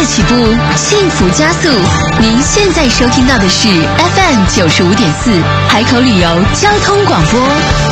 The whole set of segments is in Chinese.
乐起步，幸福加速。您现在收听到的是 FM95.4海口旅游交通广播。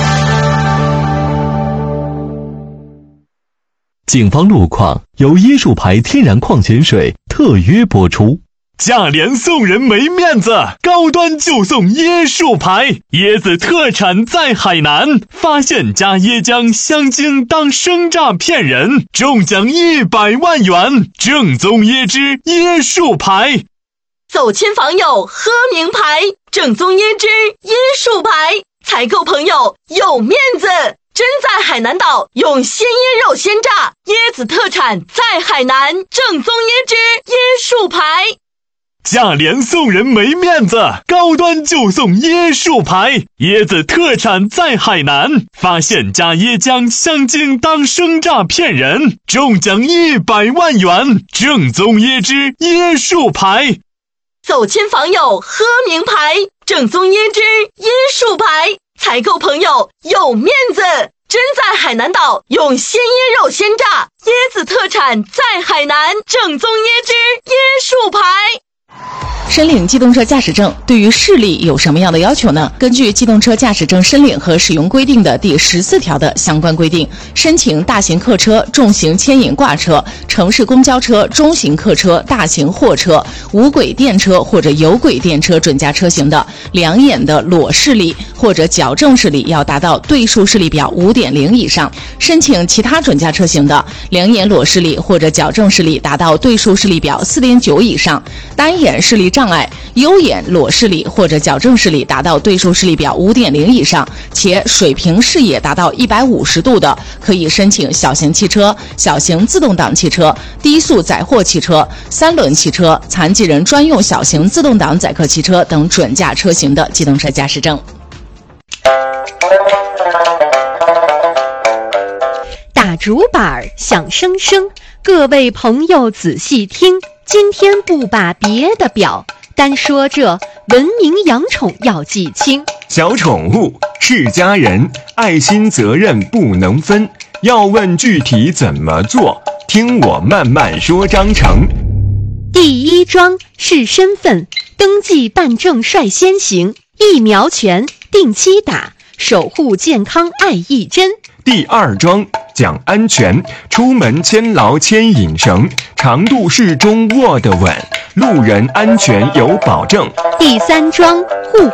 警方路况由椰树牌天然矿泉水特约播出。 价廉送人没面子，高端就送椰树牌，椰子特产在海南，发现加椰浆香精当生榨骗人，中奖100万元，正宗椰汁椰树牌。 走亲访友喝名牌，正宗椰汁椰树牌，采购朋友有面子，真在海南岛用鲜椰肉鲜榨，椰子特产在海南，正宗椰汁椰树牌。 价廉送人没面子，高端就送椰树牌，椰子特产在海南，发现加椰浆香精当生榨骗人，中奖100万元，正宗椰汁椰树牌。 走亲访友喝名牌，正宗椰汁椰树牌，采购朋友有面子，真在海南岛用鲜椰肉鲜榨，椰子特产在海南，正宗椰汁椰树牌。 申领机动车驾驶证对于视力有什么样的要求呢？根据机动车驾驶证申领和使用规定的第14条的相关规定，申请大型客车、重型牵引挂车、城市公交车、中型客车、大型货车、无轨电车或者有轨电车准驾车型的两眼的裸视力或者矫正视力要达到对数视力表 5.0 以上；申请其他准驾车型的两眼裸视力或者矫正视力达到对数视力表 4.9 以上；单眼视力障碍、优眼裸视力或者矫正视力达到对数视力表 5.0 以上，且水平视野达到150度的，可以申请小型汽车、小型自动挡汽车、低速载货汽车、三轮汽车、残疾人专用小型自动挡载客汽车等准驾车型的机动车驾驶证。 打竹板响声声，各位朋友仔细听，今天不把别的表，单说这文明养宠要记清。 小宠物是家人，爱心责任不能分，要问具体怎么做，听我慢慢说章程。 第一桩是身份登记办证率先行，疫苗权定期打，守护健康爱一针。 第二桩讲安全，出门牵牢牵引绳，长度适中握得稳，路人安全有保证。 第三桩护